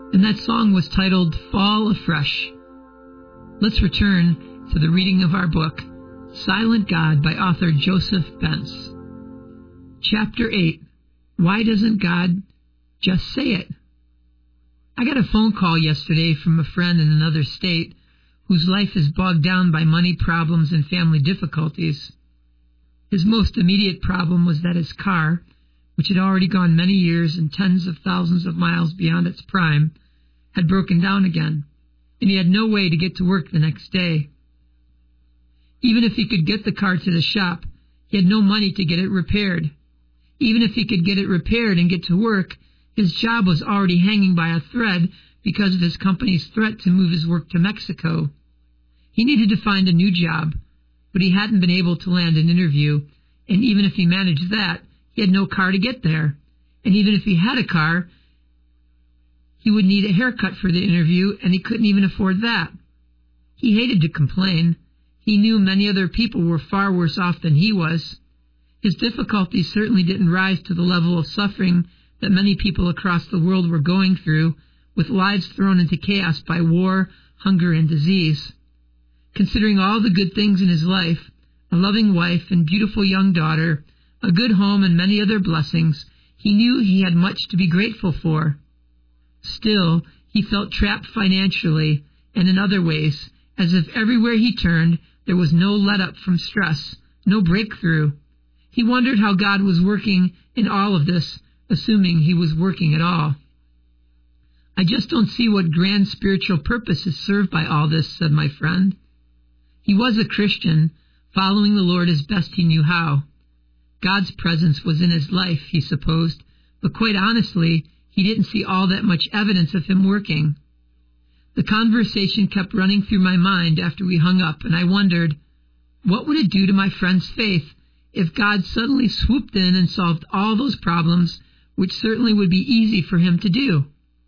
And that song was titled Fall Afresh. Let's return to the reading of our book, Silent God by author Joseph Bentz. Chapter 8, Why Doesn't God Just Say It? I got a phone call yesterday from a friend in another state whose life is bogged down by money problems and family difficulties. His most immediate problem was that his car, which had already gone many years and tens of thousands of miles beyond its prime, had broken down again, and he had no way to get to work the next day. Even if he could get the car to the shop, he had no money to get it repaired. Even if he could get it repaired and get to work, his job was already hanging by a thread because of his company's threat to move his work to Mexico. He needed to find a new job, but he hadn't been able to land an interview, and even if he managed that, he had no car to get there. And even if he had a car, he would need a haircut for the interview, and he couldn't even afford that. He hated to complain. He knew many other people were far worse off than he was. His difficulties certainly didn't rise to the level of suffering that many people across the world were going through, with lives thrown into chaos by war, hunger, and disease. Considering all the good things in his life, a loving wife and beautiful young daughter, a good home and many other blessings, he knew he had much to be grateful for. Still, he felt trapped financially and in other ways, as if everywhere he turned there was no let-up from stress, no breakthrough. He wondered how God was working in all of this, assuming he was working at all. "I just don't see what grand spiritual purpose is served by all this," said my friend. He was a Christian, following the Lord as best he knew how. God's presence was in his life, he supposed, but quite honestly, he didn't see all that much evidence of him working. The conversation kept running through my mind after we hung up, and I wondered, what would it do to my friend's faith if God suddenly swooped in and solved all those problems, which certainly would be easy for him to do?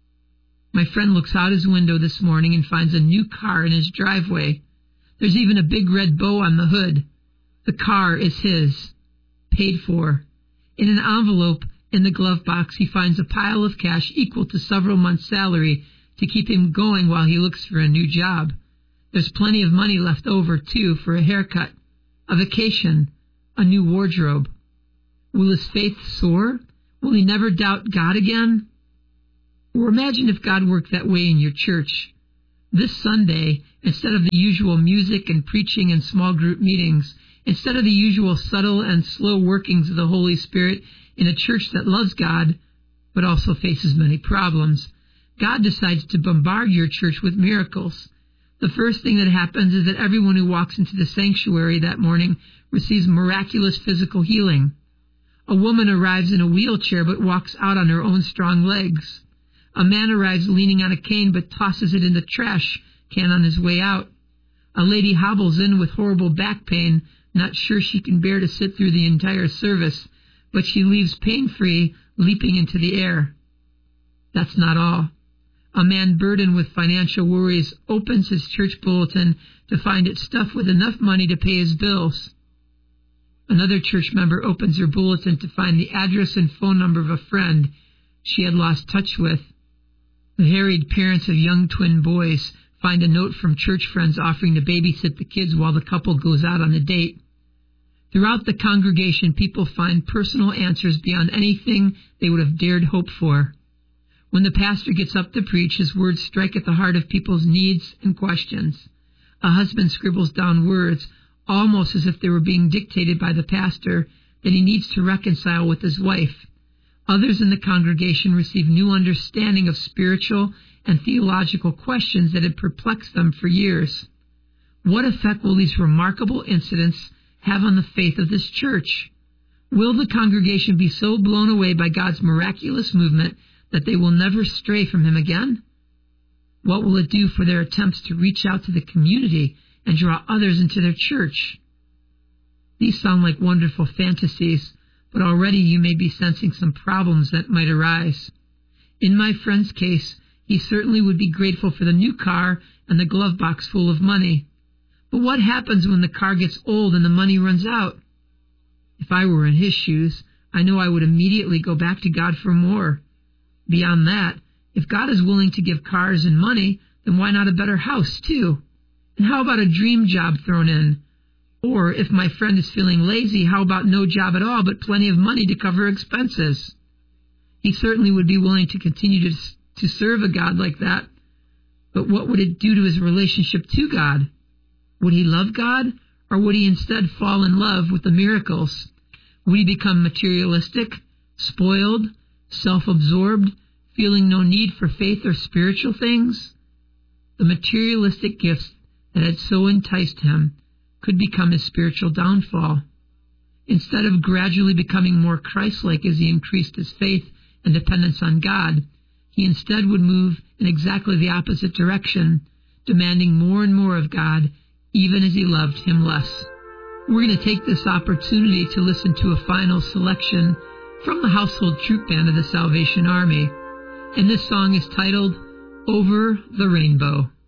My friend looks out his window this morning and finds a new car in his driveway. There's even a big red bow on the hood. The car is his, paid for. In an envelope in the glove box, he finds a pile of cash equal to several months' salary to keep him going while he looks for a new job. There's plenty of money left over, too, for a haircut, a vacation, a new wardrobe. Will his faith soar? Will he never doubt God again? Or imagine if God worked that way in your church. This Sunday, instead of the usual music and preaching and small group meetings, instead of the usual subtle and slow workings of the Holy Spirit in a church that loves God, but also faces many problems, God decides to bombard your church with miracles. The first thing that happens is that everyone who walks into the sanctuary that morning receives miraculous physical healing. A woman arrives in a wheelchair but walks out on her own strong legs. A man arrives leaning on a cane but tosses it in the trash can on his way out. A lady hobbles in with horrible back pain, not sure she can bear to sit through the entire service, but she leaves pain-free, leaping into the air. That's not all. A man burdened with financial worries opens his church bulletin to find it stuffed with enough money to pay his bills. Another church member opens her bulletin to find the address and phone number of a friend she had lost touch with. The harried parents of young twin boys find a note from church friends offering to babysit the kids while the couple goes out on a date. Throughout the congregation, people find personal answers beyond anything they would have dared hope for. When the pastor gets up to preach, his words strike at the heart of people's needs and questions. A husband scribbles down words, almost as if they were being dictated by the pastor, that he needs to reconcile with his wife. Others in the congregation receive new understanding of spiritual and theological questions that had perplexed them for years. What effect will these remarkable incidents have on the faith of this church? Will the congregation be so blown away by God's miraculous movement that they will never stray from him again? What will it do for their attempts to reach out to the community and draw others into their church? These sound like wonderful fantasies, but already you may be sensing some problems that might arise. In my friend's case, he certainly would be grateful for the new car and the glove box full of money. But what happens when the car gets old and the money runs out? If I were in his shoes, I know I would immediately go back to God for more. Beyond that, If God is willing to give cars and money, then why not a better house, too? And how about a dream job thrown in? Or if my friend is feeling lazy, how about no job at all, but plenty of money to cover expenses? He certainly would be willing to continue to serve a God like that. But what would it do to his relationship to God? Would he love God, or would he instead fall in love with the miracles? Would he become materialistic, spoiled, self-absorbed, feeling no need for faith or spiritual things? The materialistic gifts that had so enticed him could become his spiritual downfall. Instead of gradually becoming more Christ-like as he increased his faith and dependence on God, he instead would move in exactly the opposite direction, demanding more and more of God, even as he loved him less. We're going to take this opportunity to listen to a final selection from the Household Troop Band of the Salvation Army, and this song is titled Over the Rainbow.